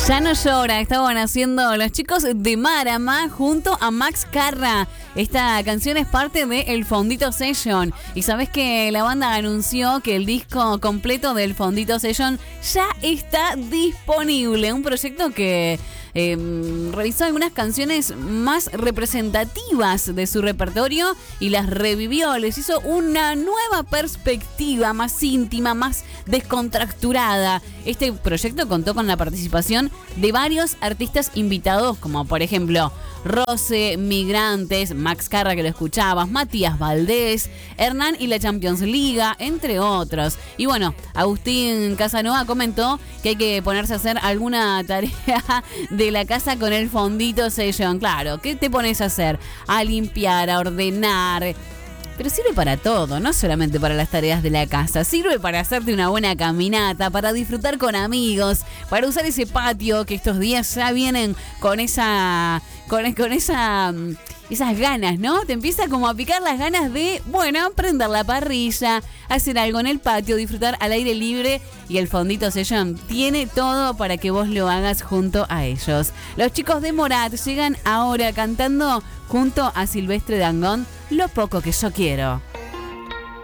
Ya no llora, estaban haciendo los chicos de Marama junto a Max Carra. Esta canción es parte de El Fondito Session. Y sabes que la banda anunció que el disco completo del Fondito Session ya está disponible. Un proyecto que realizó algunas canciones más representativas de su repertorio y las revivió. Les hizo una nueva perspectiva más íntima, más descontracturada. Este proyecto contó con la participación de varios artistas invitados, como por ejemplo Rose, Migrantes, Max Carra, que lo escuchabas, Matías Valdés, Hernán y la Champions League, entre otros. Y bueno, Agustín Casanova comentó que hay que ponerse a hacer alguna tarea de la casa con el Fondito Session. Claro, ¿qué te pones a hacer? A limpiar, a ordenar. Pero sirve para todo, no solamente para las tareas de la casa. Sirve para hacerte una buena caminata, para disfrutar con amigos, para usar ese patio que estos días ya vienen con esas ganas, ¿no? Te empieza como a picar las ganas de, bueno, prender la parrilla, hacer algo en el patio, disfrutar al aire libre, y el Fondito Session tiene todo para que vos lo hagas junto a ellos. Los chicos de Morat llegan ahora cantando junto a Silvestre Dangond, Lo poco que yo quiero.